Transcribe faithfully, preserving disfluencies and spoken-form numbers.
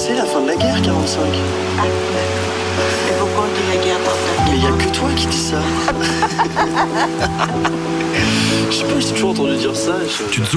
c'est la fin de la guerre, quarante-cinq. Ah, et pourquoi on dit la guerre par Mais il n'y a que toi qui dis ça. Je sais pas, j'ai toujours entendu dire ça. Je... Tu te